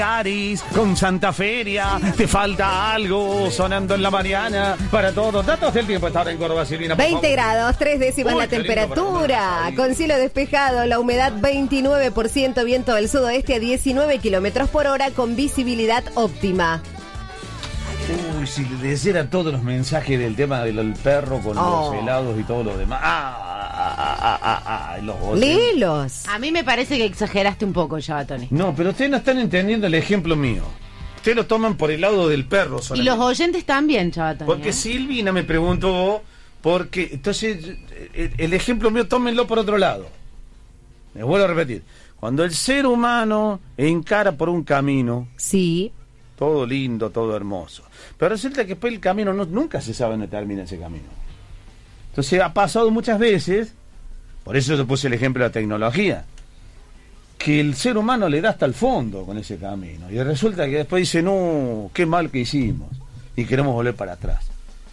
Aris, con Santa Feria, te falta algo sonando en la mañana para todos. Datos del tiempo esta hora en Córdoba, Silvina. 20 grados, 3 décimas la temperatura, con cielo despejado, la humedad 29%, viento del sudoeste a 19 kilómetros por hora, con visibilidad óptima. Uy, si le leyera todos los mensajes del tema del perro con los helados y todo lo demás. Los léelos. A mí me parece que exageraste un poco, Chabatoni. No, pero ustedes no están entendiendo el ejemplo mío. Ustedes lo toman por el lado del perro solamente. Y los oyentes también, Chabatoni. Porque Silvina me preguntó, porque entonces el ejemplo mío tómenlo por otro lado. Les vuelvo a repetir. Cuando el ser humano encara por un camino, sí, todo lindo, todo hermoso, pero resulta que después el camino nunca se sabe dónde termina ese camino. Entonces ha pasado muchas veces, por eso yo puse el ejemplo de la tecnología, que el ser humano le da hasta el fondo con ese camino, y resulta que después dice, no, qué mal que hicimos, y queremos volver para atrás.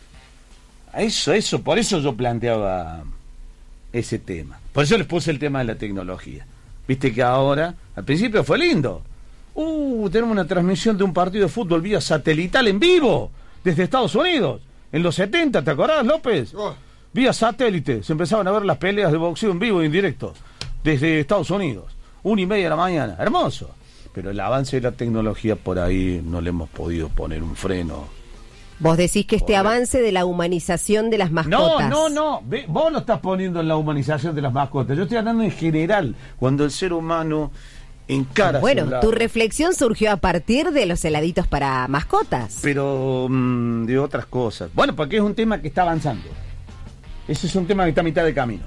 Por eso yo planteaba ese tema. Por eso les puse el tema de la tecnología. Viste que ahora, al principio fue lindo. Tenemos una transmisión de un partido de fútbol vía satelital en vivo, desde Estados Unidos, en los 70, ¿te acordás, López? Vía satélite, se empezaban a ver las peleas de boxeo en vivo y en directo, desde Estados Unidos, 1:30 de la mañana, hermoso. Pero el avance de la tecnología por ahí no le hemos podido poner un freno. Vos decís que este avance de la humanización de las mascotas. No, vos lo estás poniendo en la humanización de las mascotas, yo estoy hablando en general, cuando el ser humano encara. Bueno, tu reflexión surgió a partir de los heladitos para mascotas. Pero de otras cosas. Bueno, porque es un tema que está avanzando. Ese es un tema que está a mitad de camino.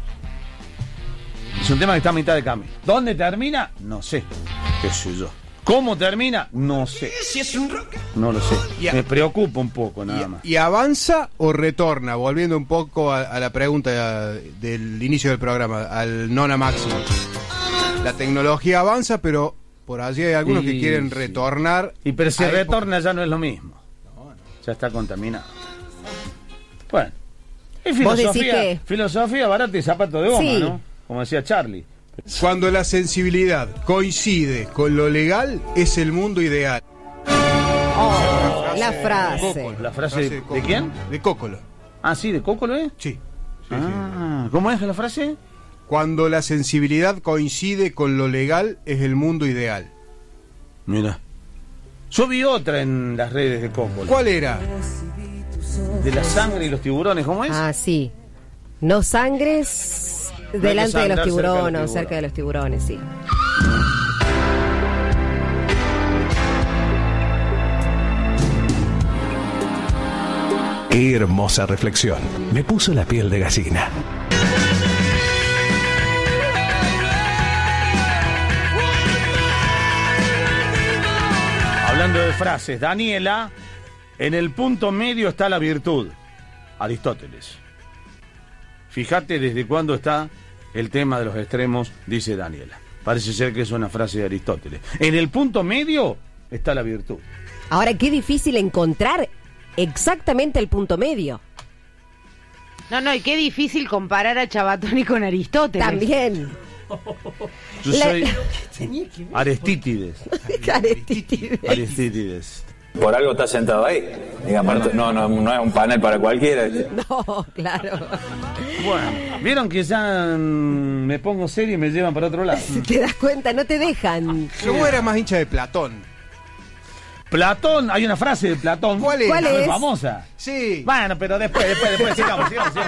¿Dónde termina? No sé. ¿Qué sé yo? ¿Cómo termina? No sé. No lo sé. Me preocupa un poco nada más. ¿Y avanza o retorna? Volviendo un poco a la pregunta del inicio del programa, al nona máximo. La tecnología avanza, pero por allí hay algunos que quieren retornar. Pero si retorna ya no es lo mismo. Ya está contaminado. Bueno. Es filosofía barata y zapato de goma, ¿no? Como decía Charlie. Cuando la sensibilidad coincide con lo legal, es el mundo ideal. La frase. ¿La frase de quién? De Cóccolo. Ah, sí, ¿de Cóccolo es? Sí. ¿Cómo es la frase? Cuando la sensibilidad coincide con lo legal, es el mundo ideal. Mira. Yo vi otra en las redes de Cóccolo. ¿Cuál era? De la sangre y los tiburones, ¿cómo es? Ah, sí. No sangres delante de los tiburones, cerca de los tiburones, sí. Qué hermosa reflexión. Me puso la piel de gallina. Hablando de frases, Daniela, en el punto medio está la virtud. Aristóteles. Fíjate desde cuándo está el tema de los extremos, dice Daniela. Parece ser que es una frase de Aristóteles. En el punto medio está la virtud. Ahora, qué difícil encontrar exactamente el punto medio. No, y qué difícil comparar a Chabatoni con Aristóteles. También. Yo soy Aristítides. Aristítides. Por algo está sentado ahí. Digamos, no es un panel para cualquiera. No, claro. Bueno, vieron que ya me pongo serio y me llevan para otro lado. Si te das cuenta, no te dejan. Yo era más hincha de Platón. Platón, hay una frase de Platón. ¿Cuál es? ¿Cuál es? Famosa. Sí. Bueno, pero después, sigamos.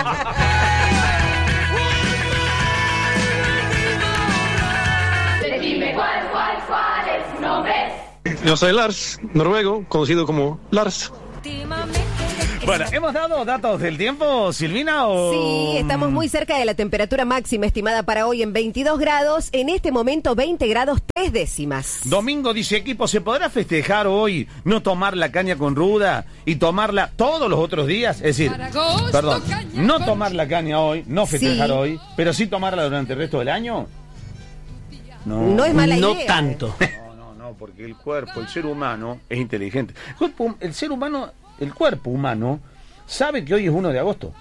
Dime cuál es su nombre. Yo soy Lars, noruego, conocido como Lars. Bueno, ¿hemos dado datos del tiempo, Silvina? Sí, estamos muy cerca de la temperatura máxima estimada para hoy en 22 grados. En este momento 20 grados 3 décimas. Domingo dice equipo, ¿se podrá festejar hoy no tomar la caña con ruda y tomarla todos los otros días? Es decir, no tomar la caña hoy, no festejar hoy, pero sí tomarla durante el resto del año. No es mala idea. No tanto. No, porque el cuerpo, el ser humano es inteligente. El cuerpo humano sabe que hoy es 1 de agosto.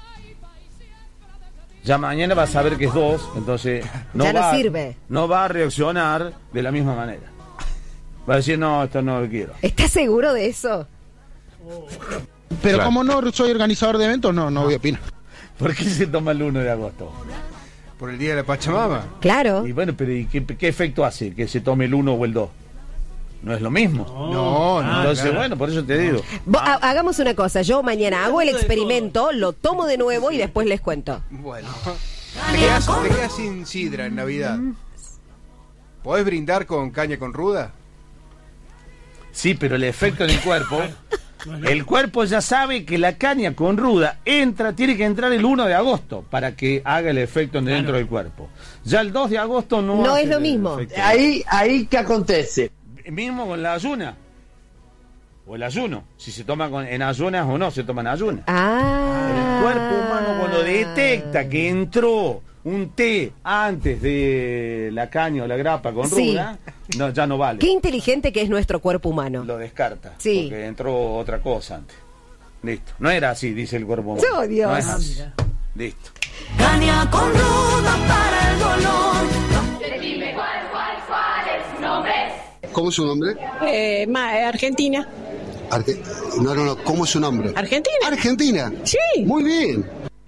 Ya mañana va a saber que es 2, entonces no sirve. No va a reaccionar de la misma manera. Va a decir, no, esto no lo quiero. ¿Estás seguro de eso? Pero Claro. como no soy organizador de eventos, no voy a opinar. ¿Por qué se toma el 1 de agosto? Por el Día de la Pachamama. Claro. Y bueno, pero ¿y qué efecto hace que se tome el 1 o el 2? No es lo mismo. No, Entonces, claro. bueno, por eso te digo. Hagamos una cosa, yo mañana hago el experimento, lo tomo de nuevo y después les cuento. Bueno. Te quedas sin sidra en Navidad. ¿Podés brindar con caña con ruda? Sí, pero el efecto en el cuerpo, el cuerpo ya sabe que la caña con ruda tiene que entrar el 1 de agosto para que haga el efecto dentro del cuerpo. Ya el 2 de agosto no No hace es lo el mismo. efecto. Ahí ¿qué acontece? Mismo con la ayuna. O el ayuno. Si se toma en ayunas o no se toma en ayunas. Ah. El cuerpo humano cuando detecta que entró un té antes de la caña o la grapa con Sí. ruda, no, ya no vale. Qué inteligente que es nuestro cuerpo humano. Lo descarta. Sí. Porque entró otra cosa antes. Listo. No era así, dice el cuerpo humano. Oh, Dios. No es así. Listo. Caña con ruda para el dolor. Dime cuál es su nombre. ¿Cómo es su nombre? Argentina. No, ¿cómo es su nombre? ¿Argentina? Argentina. Sí. Muy bien.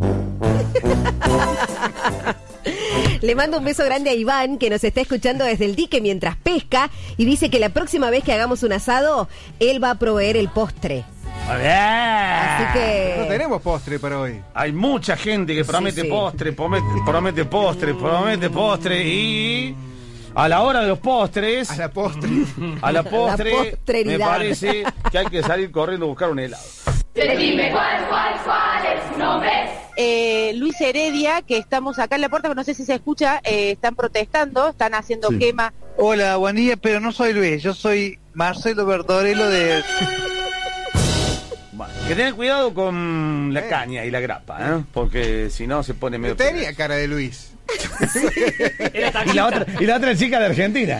Le mando un beso grande a Iván, que nos está escuchando desde el dique mientras pesca, y dice que la próxima vez que hagamos un asado, él va a proveer el postre. Así No que... tenemos postre para hoy. Hay mucha gente que promete sí. postre, promete postre y a la hora de los postres, A la postre. a la postre, La me postreridad. parece que hay que salir corriendo a buscar un helado. Dime cuál es su nombre. Luis Heredia, que estamos acá en la puerta, pero no sé si se escucha, están protestando, están haciendo quema. Hola, buen día, pero no soy Luis, yo soy Marcelo Bertorello de... Bueno, que tener cuidado con la caña y la grapa, ¿eh? Porque si no se pone medio... Tenía cara de Luis. Y la otra chica de Argentina.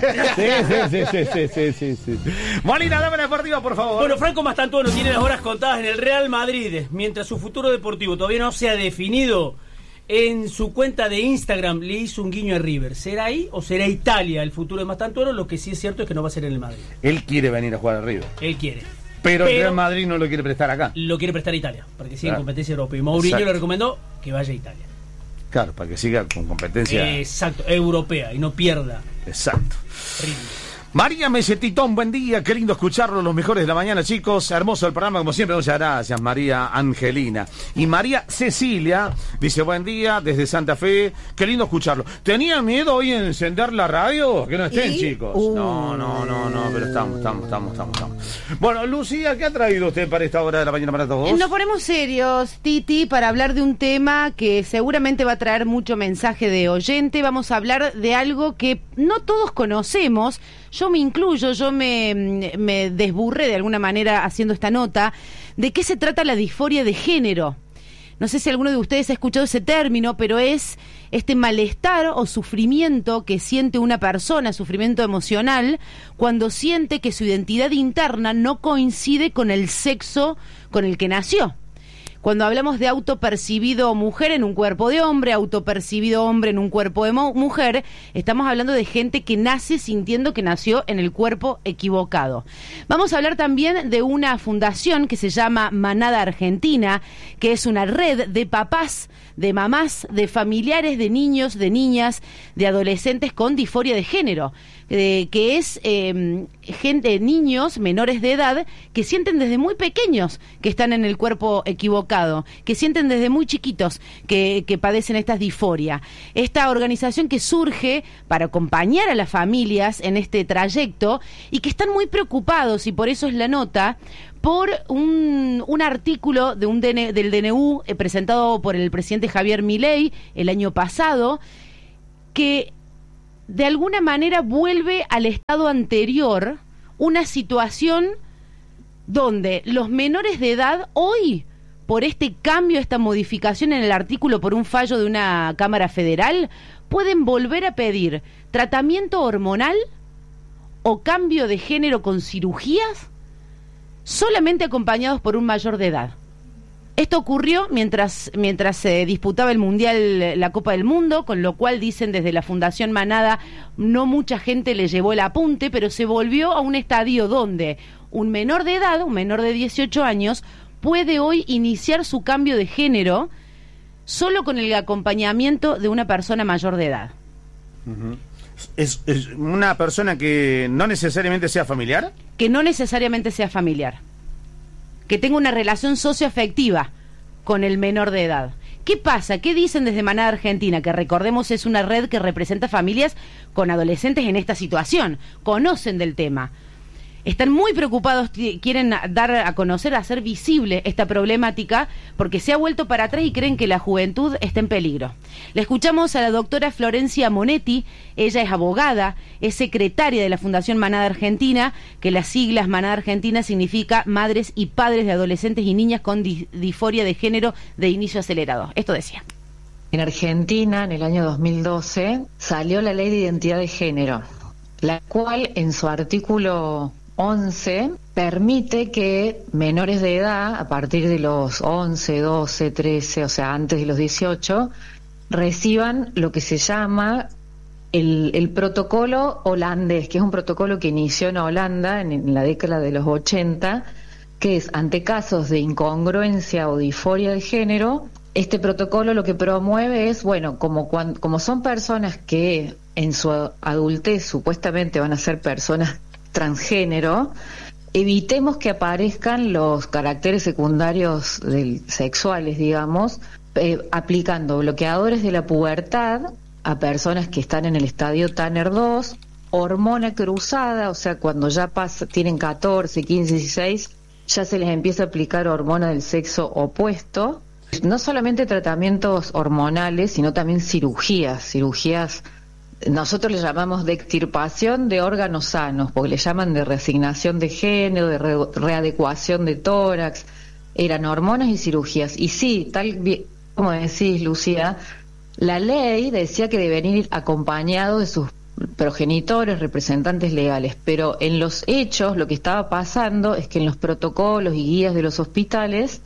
Sí. Molina, dame la deportiva, por favor. Bueno, Franco Mastantuono tiene las horas contadas en el Real Madrid, mientras su futuro deportivo todavía no se ha definido. En su cuenta de Instagram le hizo un guiño a River. ¿Será ahí o será Italia el futuro de Mastantuono? Lo que sí es cierto es que no va a ser en el Madrid. Él quiere venir a jugar a River. Él quiere. Pero el Real Madrid no lo quiere prestar acá. Lo quiere prestar a Italia, para que siga en Claro. competencia europea. Y Mourinho Exacto. le recomendó que vaya a Italia. Claro, para que siga con competencia. Exacto, europea y no pierda Exacto. ritmo. María Mesetitón, buen día, qué lindo escucharlo, los mejores de la mañana, chicos, hermoso el programa, como siempre, muchas gracias, María Angelina. Y María Cecilia dice, buen día, desde Santa Fe, qué lindo escucharlo. ¿Tenía miedo hoy en encender la radio? Que no estén, ¿Y? chicos. No, pero estamos. Bueno, Lucía, ¿qué ha traído usted para esta hora de la mañana para todos? Nos ponemos serios, Titi, para hablar de un tema que seguramente va a traer mucho mensaje de oyente. Vamos a hablar de algo que no todos conocemos. Yo me incluyo, yo me desburré de alguna manera haciendo esta nota. ¿De qué se trata la disforia de género? No sé si alguno de ustedes ha escuchado ese término, pero es este malestar o sufrimiento que siente una persona, sufrimiento emocional, cuando siente que su identidad interna no coincide con el sexo con el que nació. Cuando hablamos de autopercibido mujer en un cuerpo de hombre, autopercibido hombre en un cuerpo de mujer, estamos hablando de gente que nace sintiendo que nació en el cuerpo equivocado. Vamos a hablar también de una fundación que se llama Manada Argentina, que es una red de papás, de mamás, de familiares, de niños, de niñas, de adolescentes con disforia de género, que es gente, niños menores de edad que sienten desde muy pequeños que están en el cuerpo equivocado, que sienten desde muy chiquitos que padecen esta disforia. Esta organización que surge para acompañar a las familias en este trayecto y que están muy preocupados, y por eso es la nota, por un artículo de del DNU presentado por el presidente Javier Milei el año pasado, que de alguna manera vuelve al estado anterior una situación donde los menores de edad hoy, por este cambio, esta modificación en el artículo por un fallo de una Cámara Federal, pueden volver a pedir tratamiento hormonal o cambio de género con cirugías solamente acompañados por un mayor de edad. Esto ocurrió mientras se disputaba el Mundial, la Copa del Mundo, con lo cual dicen desde la Fundación Manada no mucha gente le llevó el apunte, pero se volvió a un estadio donde un menor de edad, un menor de 18 años, puede hoy iniciar su cambio de género solo con el acompañamiento de una persona mayor de edad. Uh-huh. ¿Es una persona que no necesariamente sea familiar? Que no necesariamente sea familiar. Que tenga una relación socioafectiva con el menor de edad. ¿Qué pasa? ¿Qué dicen desde Manada Argentina? Que recordemos es una red que representa familias con adolescentes en esta situación. Conocen del tema. Están muy preocupados, quieren dar a conocer, hacer visible esta problemática porque se ha vuelto para atrás y creen que la juventud está en peligro. Le escuchamos a la doctora Florencia Monetti, ella es abogada, es secretaria de la Fundación Manada Argentina, que las siglas Manada Argentina significa Madres y Padres de Adolescentes y Niñas con Disforia de Género de Inicio Acelerado. Esto decía. En Argentina, en el año 2012, salió la Ley de Identidad de Género, la cual en su artículo 11 permite que menores de edad, a partir de los 11, 12, 13, o sea, antes de los 18, reciban lo que se llama el protocolo holandés, que es un protocolo que inició en Holanda en la década de los 80, que es ante casos de incongruencia o disforia de género. Este protocolo lo que promueve es, bueno, como son personas que en su adultez supuestamente van a ser personas transgénero, evitemos que aparezcan los caracteres secundarios sexuales, digamos, aplicando bloqueadores de la pubertad a personas que están en el estadio Tanner 2, hormona cruzada, o sea, cuando ya tienen 14, 15, 16, ya se les empieza a aplicar hormona del sexo opuesto. No solamente tratamientos hormonales, sino también cirugías, nosotros le llamamos de extirpación de órganos sanos, porque le llaman de reasignación de género, de readecuación de tórax, eran hormonas y cirugías. Y sí, tal como decís, Lucía, la ley decía que deben ir acompañados de sus progenitores, representantes legales, pero en los hechos lo que estaba pasando es que en los protocolos y guías de los hospitales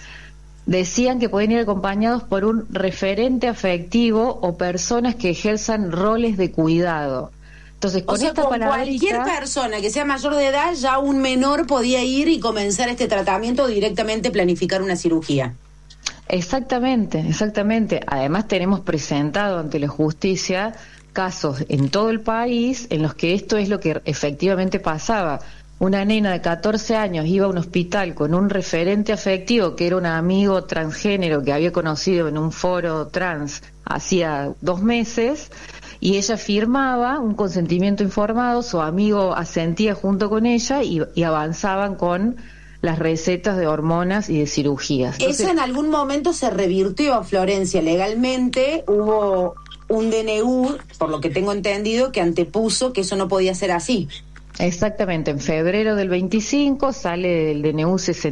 decían que pueden ir acompañados por un referente afectivo o personas que ejerzan roles de cuidado. Entonces, con esta con cualquier persona que sea mayor de edad, ya un menor podía ir y comenzar este tratamiento o directamente planificar una cirugía. Exactamente. Además tenemos presentado ante la justicia casos en todo el país en los que esto es lo que efectivamente pasaba. Una nena de 14 años iba a un hospital con un referente afectivo que era un amigo transgénero que había conocido en un foro trans hacía 2 meses, y ella firmaba un consentimiento informado, su amigo asentía junto con ella y avanzaban con las recetas de hormonas y de cirugías. Entonces, eso en algún momento se revirtió, Florencia, legalmente hubo un DNU, por lo que tengo entendido, que antepuso que eso no podía ser así. Exactamente, en febrero del 25 sale el DNU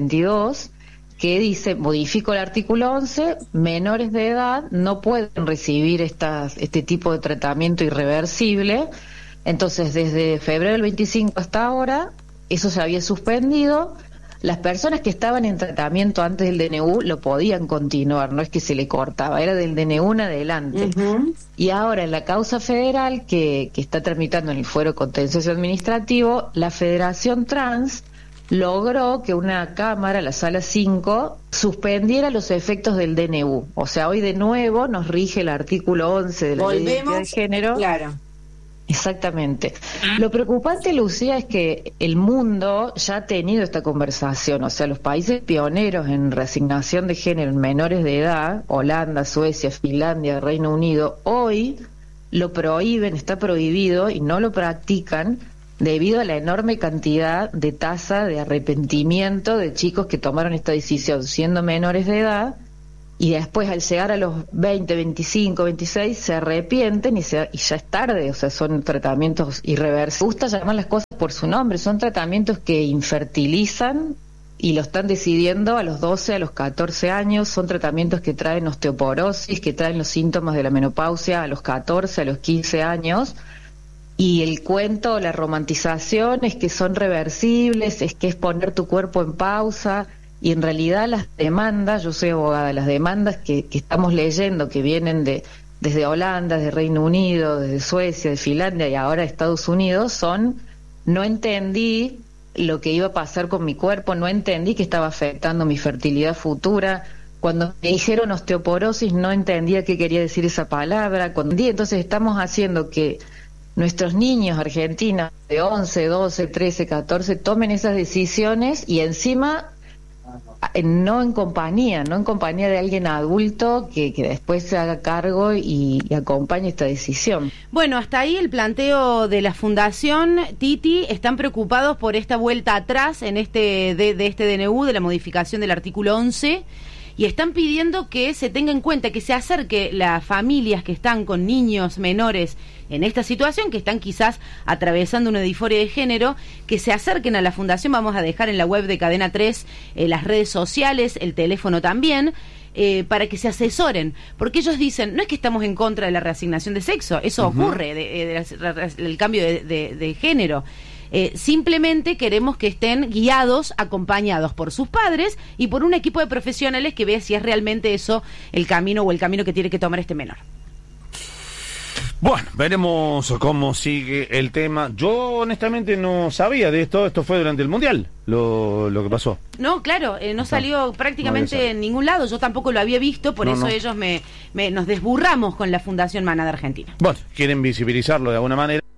62 que dice, modifico el artículo 11, menores de edad no pueden recibir este tipo de tratamiento irreversible. Entonces, desde febrero del 25 hasta ahora, eso se había suspendido. Las personas que estaban en tratamiento antes del DNU lo podían continuar, no es que se le cortaba, era del DNU en adelante. Uh-huh. Y ahora en la causa federal que está tramitando en el fuero contencioso administrativo, la Federación Trans logró que una cámara, la Sala 5, suspendiera los efectos del DNU. O sea, hoy de nuevo nos rige el artículo 11 de la Ley de Identidad de Género. Claro. Exactamente. Lo preocupante, Lucía, es que el mundo ya ha tenido esta conversación, o sea, los países pioneros en reasignación de género en menores de edad, Holanda, Suecia, Finlandia, Reino Unido, hoy lo prohíben, está prohibido y no lo practican debido a la enorme cantidad de tasa de arrepentimiento de chicos que tomaron esta decisión siendo menores de edad. Y después, al llegar a los 20, 25, 26, se arrepienten y ya es tarde. O sea, son tratamientos irreversibles. Me gusta llamar las cosas por su nombre. Son tratamientos que infertilizan y lo están decidiendo a los 12, a los 14 años. Son tratamientos que traen osteoporosis, que traen los síntomas de la menopausia a los 14, a los 15 años. Y el cuento, la romantización es que son reversibles, es que es poner tu cuerpo en pausa. y en realidad las demandas, yo soy abogada, las demandas que estamos leyendo, que vienen desde Holanda, de Reino Unido, desde Suecia, de Finlandia y ahora de Estados Unidos, son: no entendí lo que iba a pasar con mi cuerpo, no entendí que estaba afectando mi fertilidad futura. Cuando me dijeron osteoporosis no entendía qué quería decir esa palabra. Entonces estamos haciendo que nuestros niños argentinos de 11, 12, 13, 14 tomen esas decisiones y encima no en compañía de alguien adulto que después se haga cargo y acompañe esta decisión. Bueno, hasta ahí el planteo de la Fundación. Titi, están preocupados por esta vuelta atrás en este DNU, de la modificación del artículo 11, y están pidiendo que se tenga en cuenta, que se acerque las familias que están con niños menores en esta situación, que están quizás atravesando una disforia de género, que se acerquen a la Fundación. Vamos a dejar en la web de Cadena 3 las redes sociales, el teléfono también, para que se asesoren, porque ellos dicen, no es que estamos en contra de la reasignación de sexo, eso ocurre, el cambio de género. Simplemente queremos que estén guiados, acompañados por sus padres y por un equipo de profesionales que vea si es realmente eso el camino o el camino que tiene que tomar este menor. Bueno, veremos cómo sigue el tema. Yo honestamente no sabía de esto fue durante el Mundial lo que pasó. No, claro, no salió prácticamente en ningún lado, yo tampoco lo había visto, por eso ellos nos desburramos con la Fundación Maná de Argentina. Bueno, quieren visibilizarlo de alguna manera.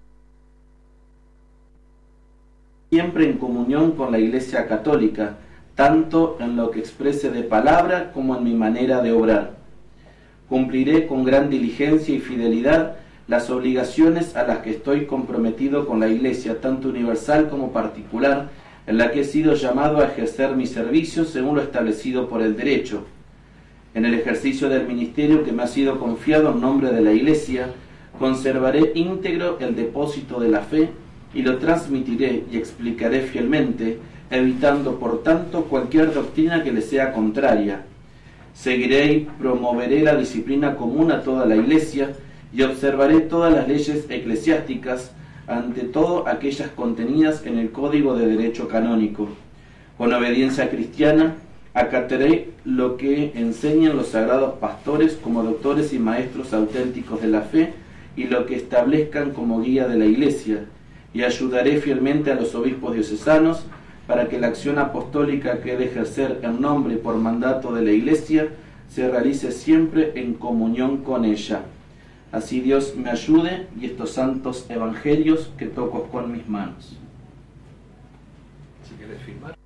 Siempre en comunión con la Iglesia Católica, tanto en lo que exprese de palabra como en mi manera de obrar. Cumpliré con gran diligencia y fidelidad las obligaciones a las que estoy comprometido con la Iglesia, tanto universal como particular, en la que he sido llamado a ejercer mi servicio según lo establecido por el derecho. En el ejercicio del ministerio que me ha sido confiado en nombre de la Iglesia, conservaré íntegro el depósito de la fe y lo transmitiré y explicaré fielmente, evitando por tanto cualquier doctrina que le sea contraria. Seguiré y promoveré la disciplina común a toda la Iglesia y observaré todas las leyes eclesiásticas, ante todo aquellas contenidas en el Código de Derecho Canónico. Con obediencia cristiana, acataré lo que enseñan los sagrados pastores como doctores y maestros auténticos de la fe y lo que establezcan como guía de la Iglesia, y ayudaré fielmente a los obispos diocesanos para que la acción apostólica que he de ejercer en nombre y por mandato de la Iglesia se realice siempre en comunión con ella. Así Dios me ayude y estos santos evangelios que toco con mis manos. Si quieres firmar.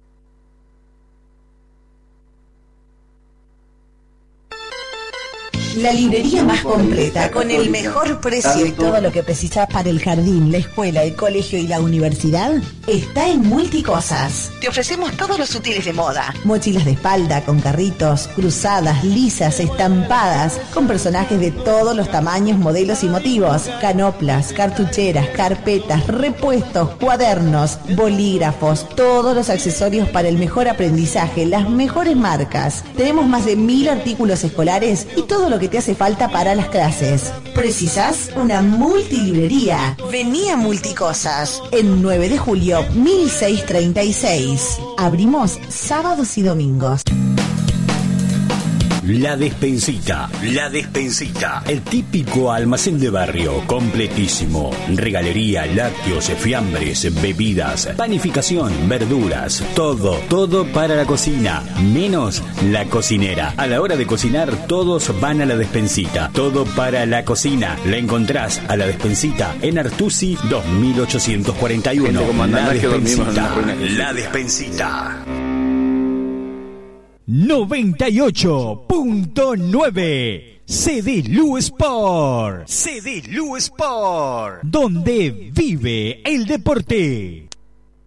La librería más completa, con el mejor precio y todo lo que precisas para el jardín, la escuela, el colegio y la universidad, está en Multicosas. Te ofrecemos todos los útiles de moda. Mochilas de espalda con carritos, cruzadas, lisas, estampadas, con personajes de todos los tamaños, modelos y motivos. Canoplas, cartucheras, carpetas, repuestos, cuadernos, bolígrafos, todos los accesorios para el mejor aprendizaje, las mejores marcas. Tenemos más de 1000 artículos escolares y todo lo que te hace falta para las clases. ¿Precisas una multilibrería? Vení a Multicosas, en 9 de julio 1636. Abrimos sábados y domingos. La Despensita, el típico almacén de barrio, completísimo. Regalería, lácteos, fiambres, bebidas, panificación, verduras, todo para la cocina, menos la cocinera. A la hora de cocinar, todos van a La Despensita. Todo para la cocina. La encontrás a La Despensita en Artusi 2841. La Despensita. 98.9 CD-Lu Sport. Donde vive el deporte.